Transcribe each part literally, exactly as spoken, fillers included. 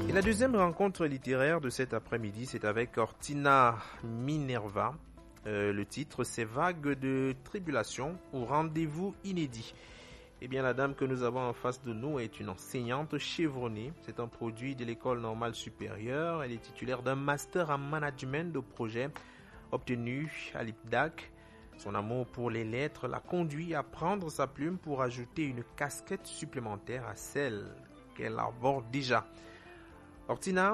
Et la deuxième rencontre littéraire de cet après-midi, c'est avec Ortina Minerva. Euh, le titre, c'est Vagues de tribulation ou rendez-vous inédit. Eh bien, la dame que nous avons en face de nous est une enseignante chevronnée. C'est un produit de l'école normale supérieure. Elle est titulaire d'un master en management de projet obtenu à l'I P D A C. Son amour pour les lettres l'a conduit à prendre sa plume pour ajouter une casquette supplémentaire à celle qu'elle aborde déjà. Ortina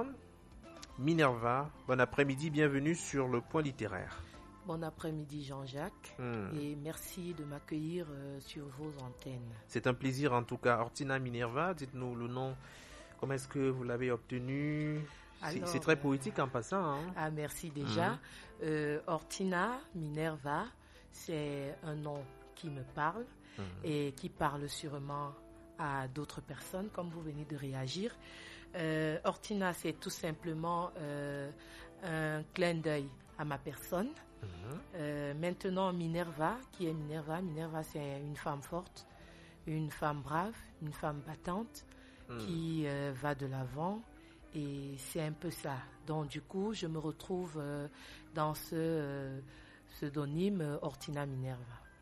Minerva, bon après-midi, bienvenue sur le Point littéraire. Bon après-midi Jean-Jacques hmm. et merci de m'accueillir euh, sur vos antennes. C'est un plaisir en tout cas. Ortina Minerva, dites-nous le nom, comment est-ce que vous l'avez obtenu? Alors, c'est très poétique euh, en passant. Hein? Ah merci déjà. Hmm. Euh, Ortina Minerva, c'est un nom qui me parle hmm. et qui parle sûrement à d'autres personnes comme vous venez de réagir. Euh, Ortina, c'est tout simplement euh, un clin d'œil à ma personne. Mmh. Euh, maintenant, Minerva, qui est Minerva Minerva, c'est une femme forte, une femme brave, une femme battante mmh. qui euh, va de l'avant. Et c'est un peu ça. Donc, du coup, je me retrouve euh, dans ce euh, pseudonyme euh, Ortina Minerva.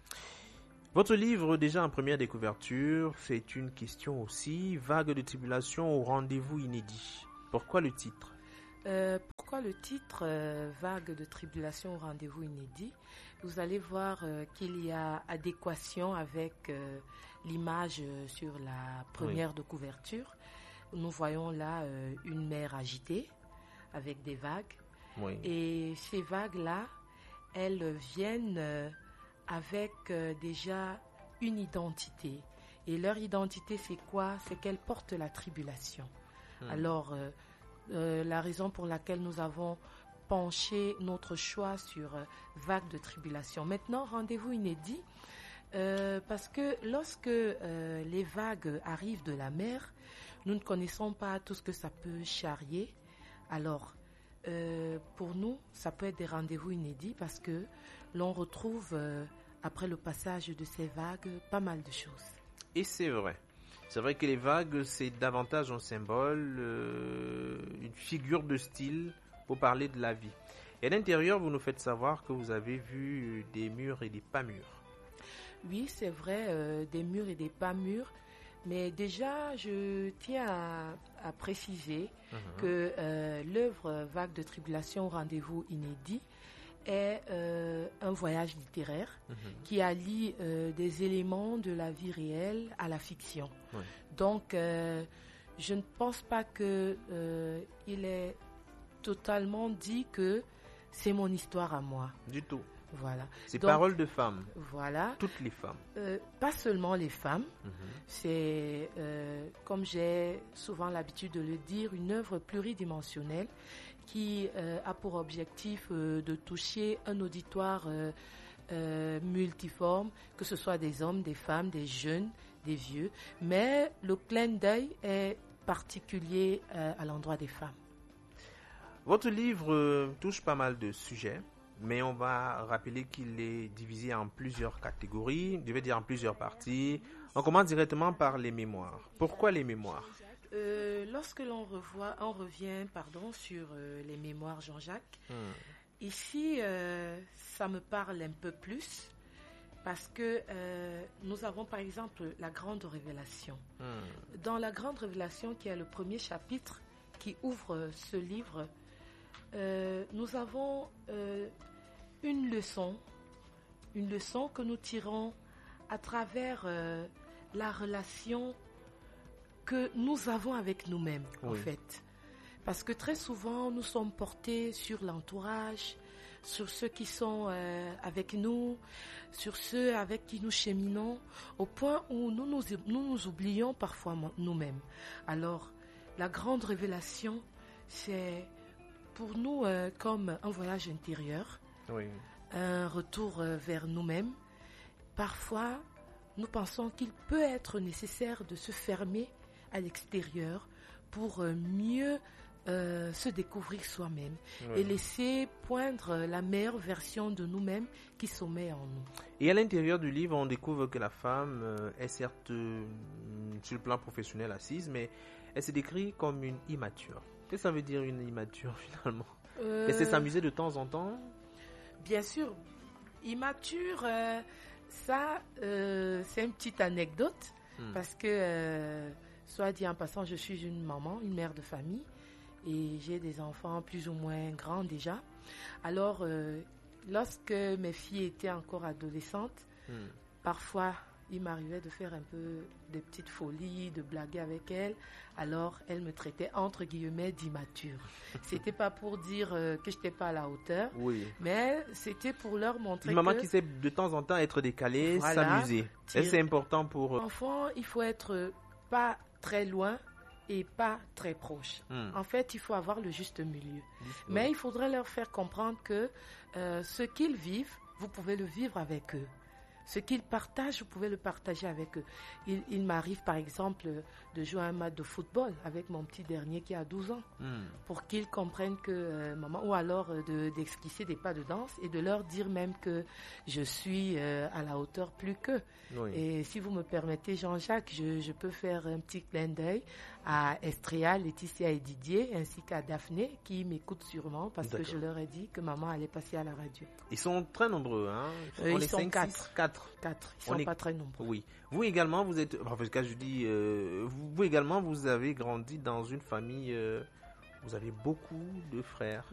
Votre livre, déjà en première découverture, c'est une question aussi. Vague de tribulation au rendez-vous inédit. Pourquoi le titre ? Euh, pourquoi le titre euh, Vague de tribulation au rendez-vous inédit ? Vous allez voir euh, qu'il y a adéquation avec euh, l'image euh, sur la première oui. de couverture. Nous voyons là euh, une mer agitée avec des vagues. Oui. Et ces vagues-là, elles viennent euh, avec euh, déjà une identité. Et leur identité, c'est quoi ? C'est qu'elles portent la tribulation. Hmm. Alors, euh, euh, la raison pour laquelle nous avons penché notre choix sur euh, Vagues de tribulation. Maintenant, rendez-vous inédit, euh, parce que lorsque euh, les vagues arrivent de la mer, nous ne connaissons pas tout ce que ça peut charrier. Alors, euh, pour nous, ça peut être des rendez-vous inédits parce que l'on retrouve, euh, après le passage de ces vagues, pas mal de choses. Et c'est vrai. C'est vrai que les vagues, c'est davantage un symbole, euh, une figure de style pour parler de la vie. Et à l'intérieur, vous nous faites savoir que vous avez vu des murs et des pas mûrs. Oui, c'est vrai, euh, des murs et des pas mûrs. Mais déjà, je tiens à, à préciser mmh. que euh, l'œuvre Vagues de tribulation, rendez-vous inédit est euh, un voyage littéraire mmh. qui allie euh, des éléments de la vie réelle à la fiction. Oui. Donc, euh, je ne pense pas qu'il euh, est totalement dit que c'est mon histoire à moi. Du tout. Voilà. C'est paroles de femmes. Voilà. Toutes les femmes. Euh, pas seulement les femmes. Mm-hmm. C'est, euh, comme j'ai souvent l'habitude de le dire, une œuvre pluridimensionnelle qui euh, a pour objectif euh, de toucher un auditoire euh, euh, multiforme, que ce soit des hommes, des femmes, des jeunes, des vieux. Mais le clin d'œil est particulier euh, à l'endroit des femmes. Votre livre euh, touche pas mal de sujets. Mais on va rappeler qu'il est divisé en plusieurs catégories, je vais dire en plusieurs parties. On commence directement par les mémoires. Pourquoi les mémoires ? euh, Lorsque l'on revoit, on revient pardon, sur euh, les mémoires Jean-Jacques, hmm. ici, euh, ça me parle un peu plus parce que euh, nous avons par exemple la Grande Révélation. Hmm. Dans la Grande Révélation, qui est le premier chapitre qui ouvre ce livre, Euh, nous avons euh, une leçon, une leçon que nous tirons à travers euh, la relation que nous avons avec nous-mêmes, oui. en fait. Parce que très souvent, nous sommes portés sur l'entourage, sur ceux qui sont euh, avec nous, sur ceux avec qui nous cheminons, au point où nous nous, nous, nous oublions parfois nous-mêmes. Alors, la Grande Révélation, c'est pour nous euh, comme un voyage intérieur, oui. un retour euh, vers nous-mêmes. Parfois, nous pensons qu'il peut être nécessaire de se fermer à l'extérieur pour euh, mieux euh, se découvrir soi-même Ouais. et laisser poindre la meilleure version de nous-mêmes qui sommeille en nous. Et à l'intérieur du livre, on découvre que la femme euh, est certes euh, sur le plan professionnel assise, mais elle se décrit comme une immature. Qu'est-ce que ça veut dire une immature finalement? Euh, Elle sait s'amuser de temps en temps? Bien sûr, immature, euh, ça, euh, c'est une petite anecdote Hmm. parce que, euh, soit dit en passant, je suis une maman, une mère de famille et j'ai des enfants plus ou moins grands déjà. Alors, euh, lorsque mes filles étaient encore adolescentes, Hmm. parfois, il m'arrivait de faire un peu des petites folies, de blaguer avec elles. Alors, elles me traitaient entre guillemets d'immature. C'était pas pour dire euh, que je n'étais pas à la hauteur, Oui. mais c'était pour leur montrer Une maman que qui sait de temps en temps être décalée, Voilà. s'amuser. Et Tirer- c'est important pour... enfant, il faut être pas très loin et pas très proche. Hmm. En fait, il faut avoir le juste milieu. Mais il faudrait leur faire comprendre que euh, ce qu'ils vivent, vous pouvez le vivre avec eux. Ce qu'ils partagent, vous pouvez le partager avec eux. Il, il m'arrive par exemple de jouer un match de football avec mon petit dernier qui a douze ans Hmm. pour qu'ils comprennent que euh, maman, ou alors euh, de, d'esquisser des pas de danse et de leur dire même que je suis euh, à la hauteur plus qu'eux. Oui. Et si vous me permettez, Jean-Jacques, je, je peux faire un petit clin d'œil à Estria, Laetitia et Didier, ainsi qu'à Daphné, qui m'écoutent sûrement parce que D'accord. je leur ai dit que maman allait passer à la radio. Ils sont très nombreux. Hein. Euh, On ils est sont cinq, quatre. six, quatre. Quatre, ils On sont est- pas très nombreux. Oui. Vous également, vous êtes... En fait, quand je dis... euh, vous également, vous avez grandi dans une famille... euh, vous avez beaucoup de frères.